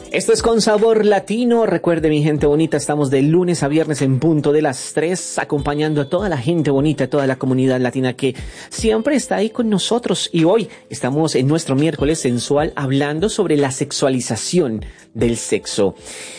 Esto es Con Sabor Latino. Recuerde, mi gente bonita, estamos de lunes a viernes en punto de las 3, acompañando a toda la gente bonita, a toda la comunidad latina que siempre está ahí con nosotros. Y hoy estamos en nuestro miércoles sensual hablando sobre la sexualización del sexo.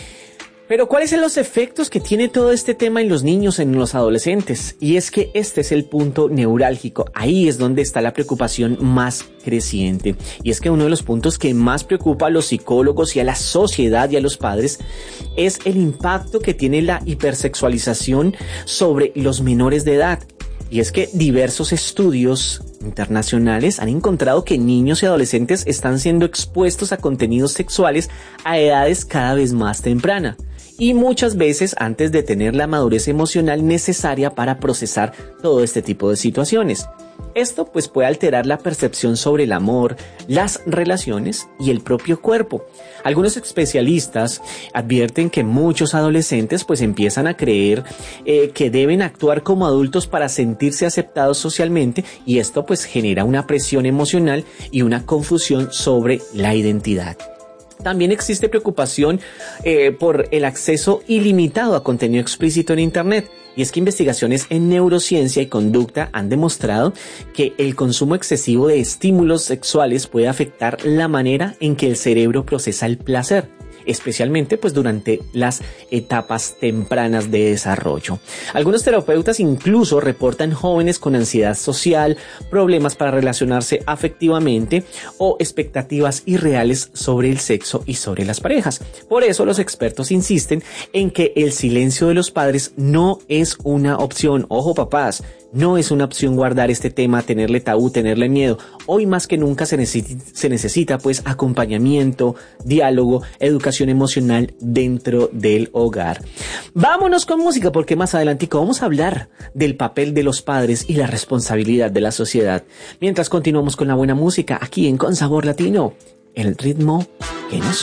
Pero ¿cuáles son los efectos que tiene todo este tema en los niños, en los adolescentes? Y es que este es el punto neurálgico. Ahí es donde está la preocupación más creciente. Y es que uno de los puntos que más preocupa a los psicólogos y a la sociedad y a los padres es el impacto que tiene la hipersexualización sobre los menores de edad. Y es que diversos estudios internacionales han encontrado que niños y adolescentes están siendo expuestos a contenidos sexuales a edades cada vez más tempranas. Y muchas veces antes de tener la madurez emocional necesaria para procesar todo este tipo de situaciones. Esto pues puede alterar la percepción sobre el amor, las relaciones y el propio cuerpo. Algunos especialistas advierten que muchos adolescentes pues empiezan a creer que deben actuar como adultos para sentirse aceptados socialmente, y esto pues genera una presión emocional y una confusión sobre la identidad. También existe preocupación por el acceso ilimitado a contenido explícito en Internet. Y es que investigaciones en neurociencia y conducta han demostrado que el consumo excesivo de estímulos sexuales puede afectar la manera en que el cerebro procesa el placer, especialmente pues durante las etapas tempranas de desarrollo. Algunos terapeutas incluso reportan jóvenes con ansiedad social, problemas para relacionarse afectivamente o expectativas irreales sobre el sexo y sobre las parejas. Por eso los expertos insisten en que el silencio de los padres no es una opción. Ojo, papás, no es una opción guardar este tema, tenerle tabú, tenerle miedo. Hoy más que nunca se necesita pues acompañamiento, diálogo, educación emocional dentro del hogar. Vámonos con música, porque más adelantico vamos a hablar del papel de los padres y la responsabilidad de la sociedad. Mientras continuamos con la buena música aquí en Con Sabor Latino, el ritmo que nos